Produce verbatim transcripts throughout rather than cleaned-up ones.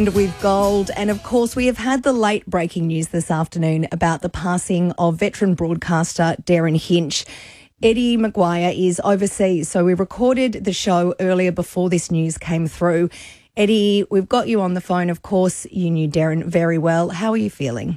With gold. And of course, we have had the late breaking news this afternoon about the passing of veteran broadcaster Derryn Hinch. Eddie McGuire is overseas, so we recorded the show earlier before this news came through. Eddie, we've got you on the phone. Of course, you knew Derryn very well. How are you feeling?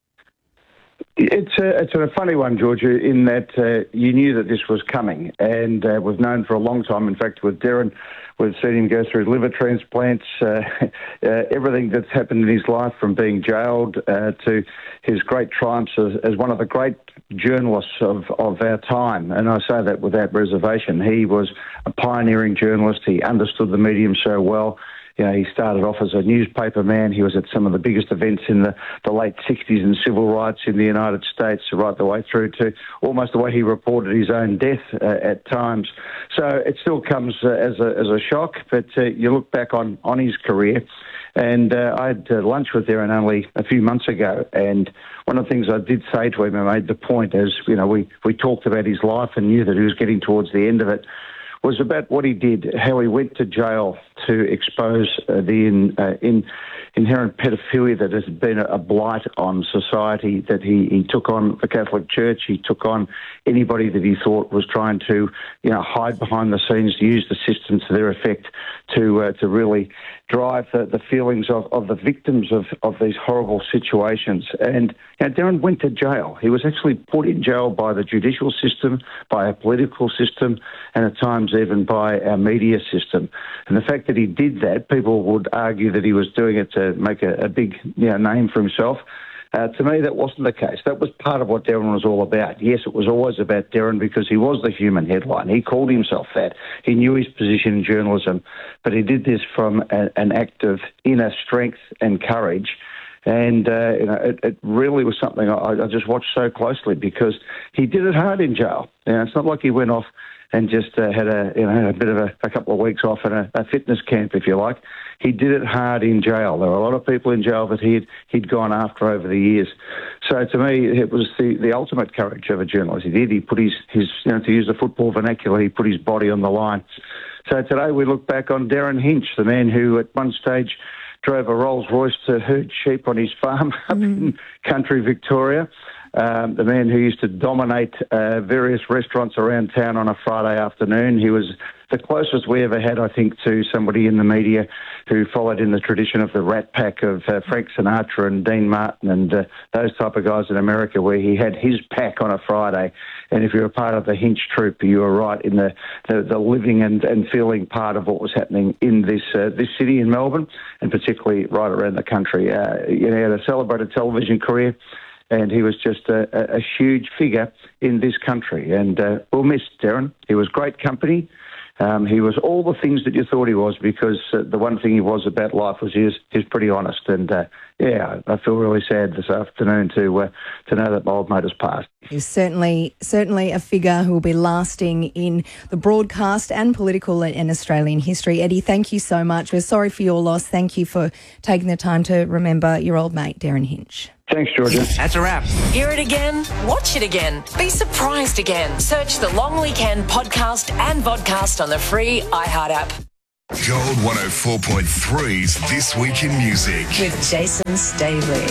It's a, it's a funny one, Georgia, in that uh, you knew that this was coming, and uh, we've known for a long time. In fact, with Derryn, we've seen him go through liver transplants, uh, uh, everything that's happened in his life, from being jailed uh, to his great triumphs as, as one of the great journalists of, of our time. And I say that without reservation. He was a pioneering journalist. He understood the medium so well. You know, he started off as a newspaper man. He was at some of the biggest events in the, the late sixties in civil rights in the United States, right the way through to almost the way he reported his own death uh, at times. So it still comes uh, as a as a shock, but uh, you look back on, on his career, and uh, I had uh, lunch with Derryn only a few months ago, and one of the things I did say to him, I made the point, as you know, we, we talked about his life and knew that he was getting towards the end of it, was about what he did, how he went to jail to expose uh, the in, uh, in, inherent pedophilia that has been a blight on society, that he, he took on the Catholic Church, he took on anybody that he thought was trying to, you know, hide behind the scenes, use the system to their effect to uh, to really drive the, the feelings of, of the victims of, of these horrible situations. And you know, Derryn went to jail. He was actually put in jail by the judicial system, by our political system, and at times even by our media system. And the fact that he did that, people would argue that he was doing it to make a, a big you know, name for himself. Uh, to me, that wasn't the case. That was part of what Derryn was all about. Yes, it was always about Derryn because he was the human headline. He called himself that. He knew his position in journalism, but he did this from a, an act of inner strength and courage. And uh, you know, it, it really was something I, I just watched so closely because he did it hard in jail. You know, it's not like he went off and just uh, had a you know a bit of a, a couple of weeks off in a, a fitness camp, if you like. He did it hard in jail. There were a lot of people in jail that he'd he'd gone after over the years. So to me, it was the, the ultimate courage of a journalist. He did. He put his his you know to use the football vernacular, he put his body on the line. So today we look back on Derryn Hinch, the man who at one stage drove a Rolls Royce to herd sheep on his farm up mm. in country Victoria. Um, the man who used to dominate uh, various restaurants around town on a Friday afternoon. He was the closest we ever had, I think, to somebody in the media who followed in the tradition of the Rat Pack of uh, Frank Sinatra and Dean Martin and uh, those type of guys in America, where he had his pack on a Friday. And if you were part of the Hinch troop, you were right in the, the, the living and, and feeling part of what was happening in this uh, this city in Melbourne, and particularly right around the country. Uh, you know, he had a celebrated television career, and he was just a, a, a huge figure in this country. And uh, we'll miss Derryn. He was great company. Um, he was all the things that you thought he was, because uh, the one thing he was about life was he was, he was pretty honest. And, uh, yeah, I feel really sad this afternoon to uh, to know that my old mate has passed. He's certainly, certainly a figure who will be lasting in the broadcast and political and Australian history. Eddie, thank you so much. We're sorry for your loss. Thank you for taking the time to remember your old mate, Derryn Hinch. Thanks, Georgia. That's a wrap. Hear it again, watch it again, be surprised again. Search the Long Weekend podcast and vodcast on the free iHeart app. Gold one oh four point three's This Week in Music With Jason Stavely.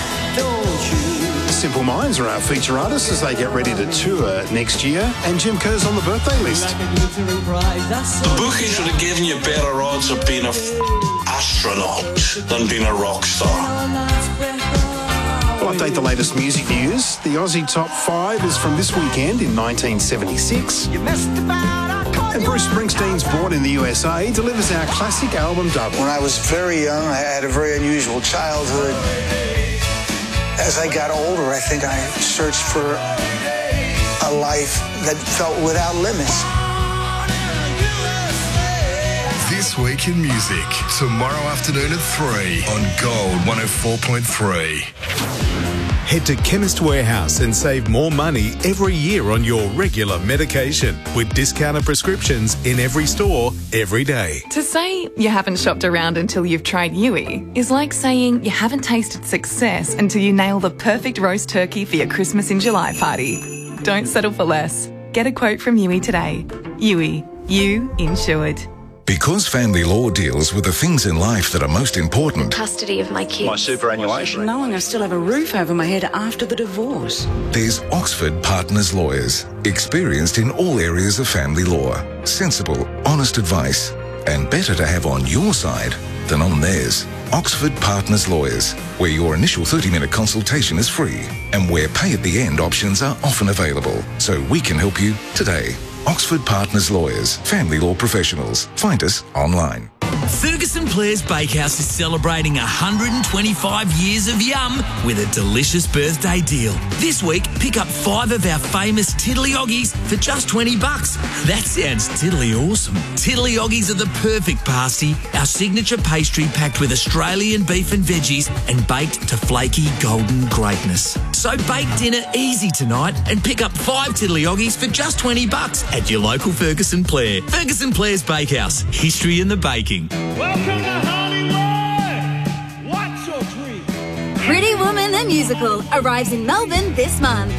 Simple Minds are our feature artists as they get ready to tour next year, and Jim Kerr's on the birthday list. The bookie should have given you better odds of being a f- astronaut than being a rock star. We'll update the latest music news. The Aussie Top five is from this weekend in nineteen seventy-six. And Bruce Springsteen's Born in the U S A delivers our classic album double. When I was very young, I had a very unusual childhood. As I got older, I think I searched for a life that felt without limits. This Week in Music, tomorrow afternoon at three on Gold one oh four point three. Head to Chemist Warehouse and save more money every year on your regular medication with discounted prescriptions in every store, every day. To say you haven't shopped around until you've tried Yui is like saying you haven't tasted success until you nail the perfect roast turkey for your Christmas in July party. Don't settle for less. Get a quote from Yui today. Yui, you insured. Because family law deals with the things in life that are most important, Custody of my kids. My superannuation. Knowing I still have a roof over my head after the divorce. there's Oxford Partners Lawyers, experienced in all areas of family law. Sensible, honest advice, and better to have on your side than on theirs. Oxford Partners Lawyers, where your initial thirty-minute consultation is free and where pay at the end options are often available. So we can help you today. Oxford Partners Lawyers, family law professionals. Find us online. Ferguson Players Bakehouse is celebrating one hundred twenty-five years of yum with a delicious birthday deal. This week, pick up five of our famous Tiddly Oggies for just twenty bucks. That sounds tiddly awesome. Tiddly Oggies are the perfect pasty, our signature pastry packed with Australian beef and veggies and baked to flaky golden greatness. So bake dinner easy tonight and pick up five Tiddly Oggies for just twenty bucks at your local Ferguson Player. Ferguson Players Bakehouse, history in the baking. Welcome to Hollywood! What's your dream? Pretty Woman the Musical arrives in Melbourne this month.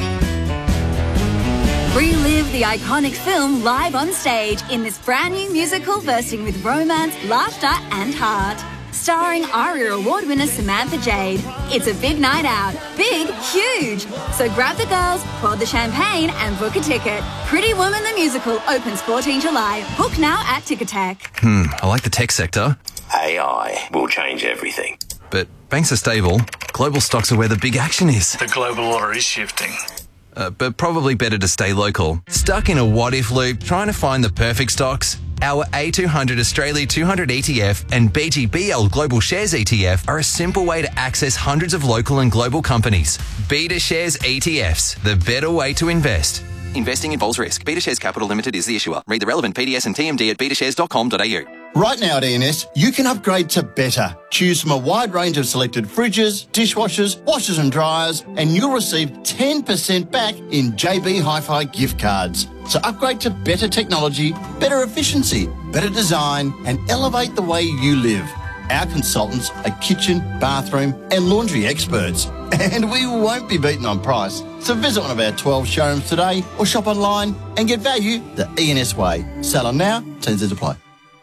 Relive the iconic film live on stage in this brand new musical bursting with romance, laughter and heart. Starring ARIA Award winner Samantha Jade. It's a big night out. Big, huge. So grab the girls, pour the champagne and book a ticket. Pretty Woman the Musical opens fourteenth July. Book now at Ticketek. Hmm, I like the tech sector. A I will change everything. But banks are stable. Global stocks are where the big action is. The global order is shifting. Uh, but probably better to stay local. Stuck in a what-if loop trying to find the perfect stocks? Our A two hundred Australia two hundred E T F and B G B L Global Shares E T F are a simple way to access hundreds of local and global companies. Beta Shares E T Fs, the better way to invest. Investing involves risk. Beta Shares Capital Limited is the issuer. Read the relevant P D S and T M D at beta shares dot com dot a u. Right now at E N S, you can upgrade to better. Choose from a wide range of selected fridges, dishwashers, washers and dryers, and you'll receive ten percent back in J B Hi-Fi gift cards. So upgrade to better technology, better efficiency, better design, and elevate the way you live. Our consultants are kitchen, bathroom and laundry experts. And we won't be beaten on price. So visit one of our twelve showrooms today or shop online and get value the E N S way. Sell on now, T's apply.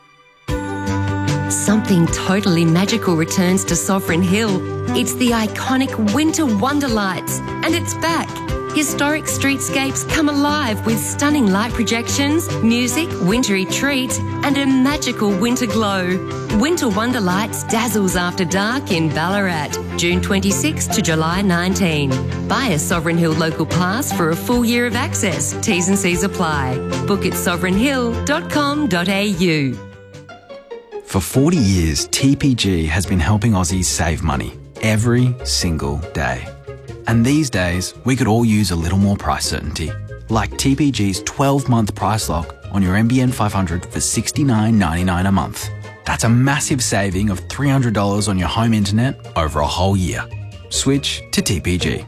Something totally magical returns to Sovereign Hill. It's the iconic Winter Wonder Lights, and it's back. Historic streetscapes come alive with stunning light projections, music, wintry treats, and a magical winter glow. Winter Wonder Lights dazzles after dark in Ballarat, June twenty-sixth to July nineteenth. Buy a Sovereign Hill local pass for a full year of access. T's and C's apply. Book at sovereign hill dot com dot a u. For forty years, T P G has been helping Aussies save money every single day. And these days, we could all use a little more price certainty. Like T P G's twelve-month price lock on your M B N five hundred for sixty-nine ninety-nine a month. That's a massive saving of three hundred dollars on your home internet over a whole year. Switch to T P G.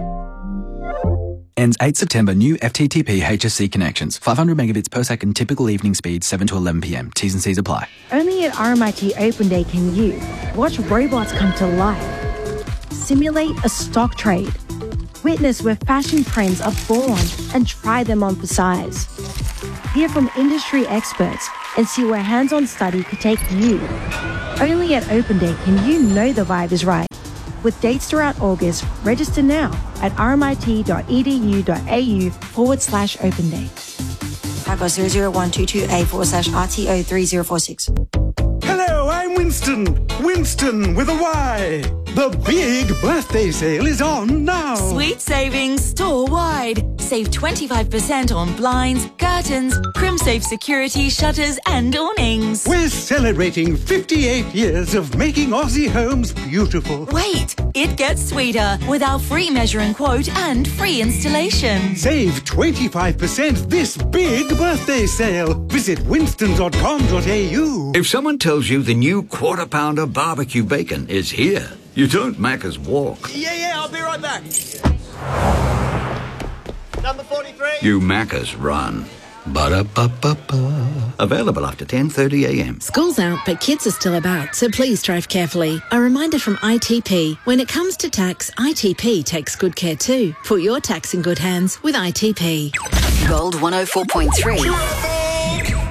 Ends eighth September. New F T T P H S C connections. five hundred megabits per second. Typical evening speed seven to eleven p m. T's and C's apply. Only at R M I T Open Day can you watch robots come to life, simulate a stock trade, witness where fashion trends are born and try them on for size, hear from industry experts and see where hands-on study could take you. Only at Open Day can you know the vibe is right. With dates throughout August, register now at rmit.edu.au forward slash open day. Typo zero zero one two two A forward slash R T O three zero four six. Hello, I'm Winston. Winston with a Y. The big birthday sale is on now. Sweet savings store-wide. Save twenty-five percent on blinds, curtains, CrimSafe security shutters and awnings. We're celebrating fifty-eight years of making Aussie homes beautiful. Wait, it gets sweeter with our free measure and quote and free installation. Save twenty-five percent this big birthday sale. Visit winston dot com dot a u. If someone tells you the new quarter pounder barbecue bacon is here, you don't Macca's walk. Yeah, yeah, I'll be right back. Number forty-three. You Macca's run. Ba-da-ba-ba-ba. Available after ten thirty a m. School's out, but kids are still about, so please drive carefully. A reminder from I T P. When it comes to tax, I T P takes good care too. Put your tax in good hands with I T P. Gold one oh four point three.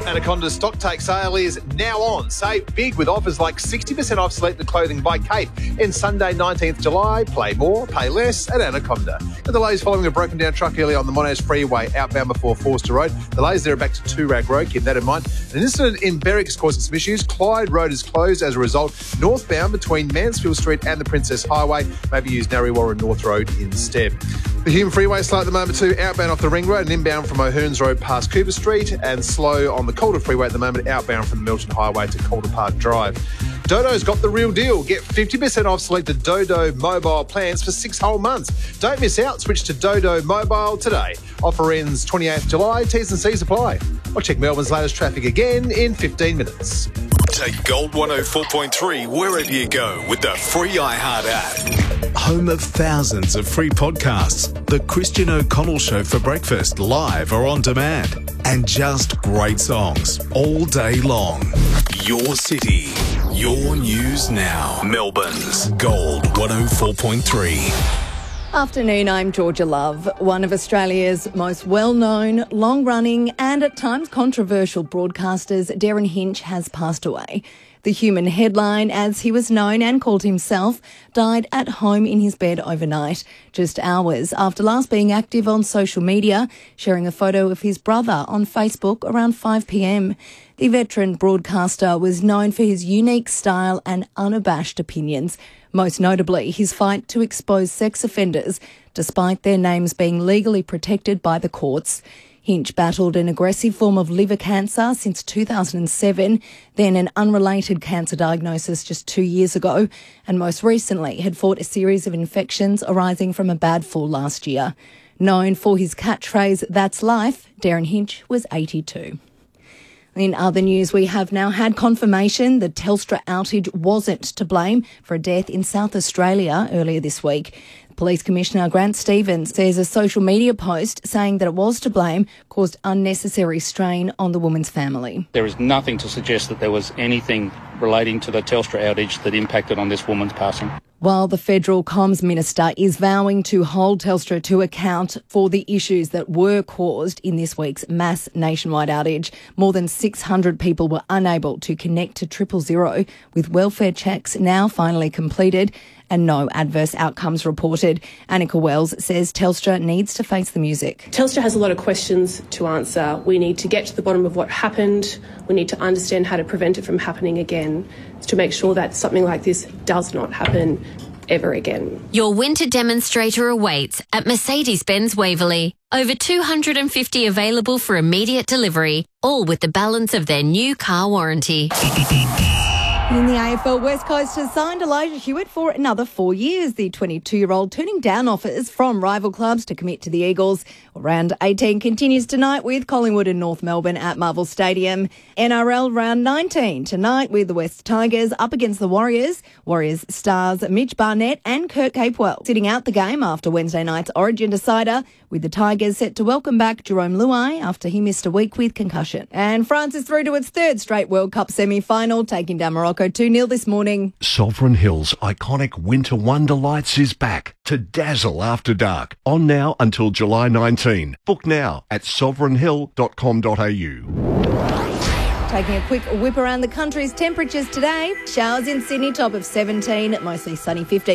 Anaconda's stock take sale is now on. Save big with offers like sixty percent off selected clothing by Kate. In Sunday, nineteenth of July, play more, pay less at Anaconda. The delays following a broken down truck earlier on the Monash Freeway outbound before Forster Road. Delays there are back to Toorak Road, keep that in mind. An incident in Berwick is causing some issues. Clyde Road is closed as a result. Northbound between Mansfield Street and the Princess Highway. Maybe use Narrewarra North Road instead. The Hume Freeway is slow at the moment too, outbound off the Ring Road and inbound from O'Hearns Road past Cooper Street, and slow on the Calder Freeway at the moment, outbound from the Milton Highway to Calder Park Drive. Dodo's got the real deal. Get fifty percent off selected Dodo mobile plans for six whole months. Don't miss out. Switch to Dodo Mobile today. Offer ends twenty-eighth of July. T's and C's apply. I'll check Melbourne's latest traffic again in fifteen minutes. Take Gold one oh four point three wherever you go with the free iHeart app. Home of thousands of free podcasts. The Christian O'Connell Show for breakfast, live or on demand. And just great songs all day long. Your city, your news now. Melbourne's Gold one oh four point three. Afternoon, I'm Georgia Love. One of Australia's most well-known, long-running and at times controversial broadcasters, Darren Hinch, has passed away. The human headline, as he was known and called himself, died at home in his bed overnight, just hours after last being active on social media, sharing a photo of his brother on Facebook around five p.m. The veteran broadcaster was known for his unique style and unabashed opinions, most notably his fight to expose sex offenders, despite their names being legally protected by the courts. Hinch battled an aggressive form of liver cancer since two thousand seven, then an unrelated cancer diagnosis just two years ago, and most recently had fought a series of infections arising from a bad fall last year. Known for his catchphrase, "That's life," Darren Hinch was eighty-two. In other news, we have now had confirmation the Telstra outage wasn't to blame for a death in South Australia earlier this week. Police Commissioner Grant Stevens says a social media post saying that it was to blame caused unnecessary strain on the woman's family. There is nothing to suggest that there was anything relating to the Telstra outage that impacted on this woman's passing. While the Federal Comms Minister is vowing to hold Telstra to account for the issues that were caused in this week's mass nationwide outage, more than six hundred people were unable to connect to triple zero, with welfare checks now finally completed and no adverse outcomes reported. Annika Wells says Telstra needs to face the music. Telstra has a lot of questions to answer. We need to get to the bottom of what happened. We need to understand how to prevent it from happening again, to make sure that something like this does not happen ever again. Your winter demonstrator awaits at Mercedes-Benz Waverley. Over two hundred fifty available for immediate delivery, all with the balance of their new car warranty. In the A F L, West Coast has signed Elijah Hewitt for another four years. The twenty-two-year-old turning down offers from rival clubs to commit to the Eagles. Round eighteen continues tonight with Collingwood and North Melbourne at Marvel Stadium. N R L Round nineteen tonight with the West Tigers up against the Warriors. Warriors stars Mitch Barnett and Kurt Capewell sitting out the game after Wednesday night's Origin decider, with the Tigers set to welcome back Jerome Luai after he missed a week with concussion. And France is through to its third straight World Cup semi-final, taking down Morocco two nil this morning. Sovereign Hills' iconic Winter Wonder Lights is back to dazzle after dark. On now until July nineteenth. Book now at sovereign hill dot com dot a u. Taking a quick whip around the country's temperatures today. Showers in Sydney, top of seventeen, mostly sunny fifteen.